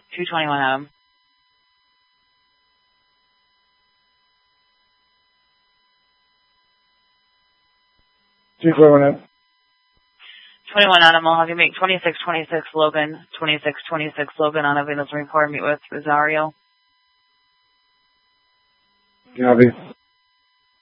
221 Adam. 221 Adam. 21 Adam, I'll have you make 2626 Logan. 2626 Logan on a Venus report. Meet with Rosario. Copy.